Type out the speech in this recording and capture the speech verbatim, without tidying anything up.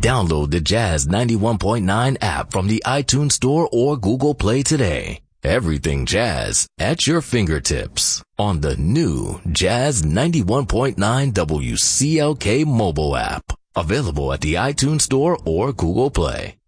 Download the Jazz ninety-one point nine app from the iTunes Store or Google Play today. Everything Jazz at your fingertips on the new Jazz ninety-one point nine W C L K mobile app. Available at the iTunes Store or Google Play.